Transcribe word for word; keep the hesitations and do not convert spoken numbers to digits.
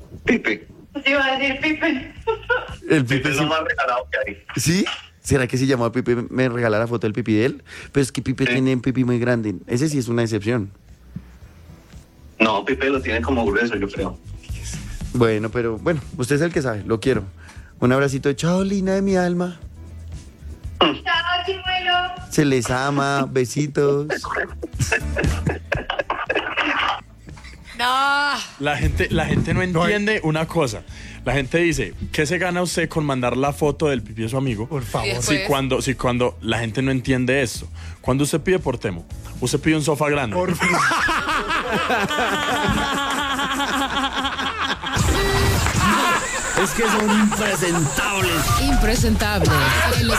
Pipe. Te iba a decir Pipe. El Pipe Pipe es sí. lo más regalado que hay. ¿Sí? ¿Será que si llamó a Pipe me regala la foto del pipí de él? Pero es que Pipe Sí. tiene un pipí muy grande. Ese sí es una excepción. No, Pipe lo tiene como grueso, yo creo. Bueno, pero bueno, usted es el que sabe, lo quiero. Un abracito, chao, Lina de mi alma. Chao, chimuelo. Se les ama, besitos. No. La gente, la gente no entiende una cosa. La gente dice, ¿qué se gana usted con mandar la foto del pipí de su amigo? Por favor. Sí, Si Pues- cuando, si cuando la gente no entiende esto. Cuando usted pide por Temo, usted pide un sofá grande. Por favor. Es que son impresentables. Impresentable. El